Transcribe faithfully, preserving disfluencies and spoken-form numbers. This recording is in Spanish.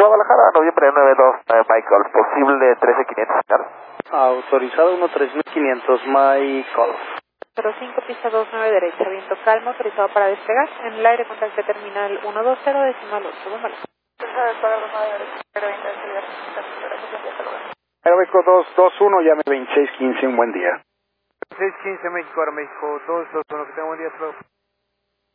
Guadalajara, noviembre nueve dos, nueve Michael, posible trece quinientos, claro. Autorizado uno tres mil quinientos, Michael. cero cinco, pista dos nueve derecha, viento calmo, autorizado para despegar. En el aire contacto terminal uno dos cero, decimal ocho, buen vuelo. Aeroméxico dos dos uno, llame veintiséis quince, un buen día. veintiséis quince, México, ahora México dos dos uno, que tenga buen día, hasta luego.